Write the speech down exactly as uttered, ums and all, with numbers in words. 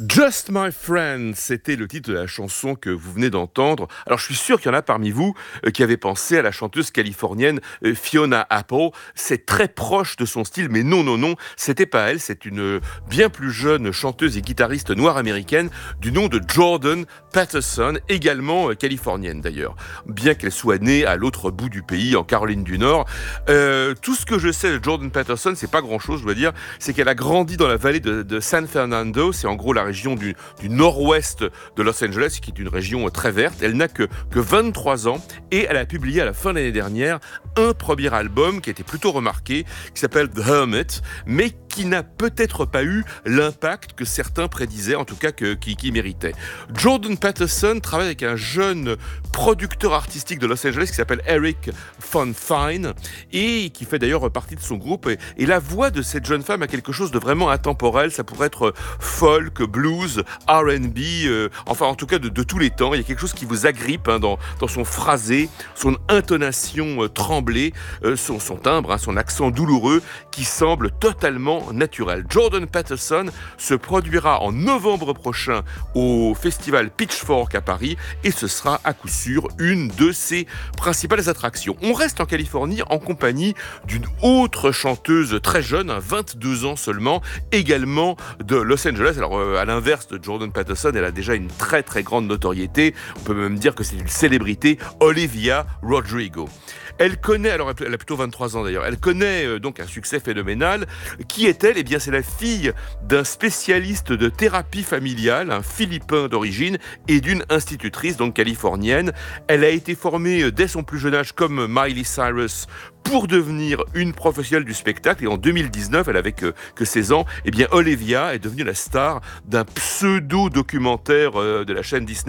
Just My Friend, c'était le titre de la chanson que vous venez d'entendre. Alors je suis sûr qu'il y en a parmi vous euh, qui avaient pensé à la chanteuse californienne euh, Fiona Apple. C'est très proche de son style, mais non, non, non, c'était pas elle. C'est une euh, bien plus jeune chanteuse et guitariste noire américaine du nom de Jordan Peterson, également euh, californienne d'ailleurs. Bien qu'elle soit née à l'autre bout du pays, en Caroline du Nord. Euh, tout ce que je sais de Jordan Peterson, c'est pas grand-chose, je dois dire, c'est qu'elle a grandi dans la vallée de, de San Fernando. C'est en gros la région du, du nord-ouest de Los Angeles, qui est une région très verte. Elle n'a que, que vingt-trois ans et elle a publié à la fin de l'année dernière un premier album qui a été plutôt remarqué, qui s'appelle The Hermit, mais qui n'a peut-être pas eu l'impact que certains prédisaient, en tout cas que, qui, qui méritait. Jordan Peterson travaille avec un jeune producteur artistique de Los Angeles qui s'appelle Eric Von Fine et qui fait d'ailleurs partie de son groupe. Et, et la voix de cette jeune femme a quelque chose de vraiment intemporel. Ça pourrait être folk, blues, R and B, euh, enfin en tout cas de, de tous les temps. Il y a quelque chose qui vous agrippe hein, dans, dans son phrasé, son intonation euh, tremblée, euh, son, son timbre, hein, son accent douloureux qui semble totalement naturel. Jordan Peterson se produira en novembre prochain au festival Pitchfork à Paris et ce sera à coup sûr une de ses principales attractions. On reste en Californie en compagnie d'une autre chanteuse très jeune, hein, vingt-deux ans seulement, également de Los Angeles. Alors euh, à l'inverse de Jordan Peterson, elle a déjà une très très grande notoriété. On peut même dire que c'est une célébrité, Olivia Rodrigo. Elle connaît, alors elle a plutôt vingt-trois ans d'ailleurs, elle connaît euh, donc un succès phénoménal. Qui est-elle ? Eh bien c'est la fille d'un spécialiste de thérapie familiale, un Philippin d'origine, et d'une institutrice donc californienne. Elle a été formée dès son plus jeune âge comme Miley Cyrus pour devenir une professionnelle du spectacle. Et en deux mille dix-neuf, elle avait que, que seize ans, eh bien Olivia est devenue la star d'un pseudo-documentaire euh, de la chaîne Disney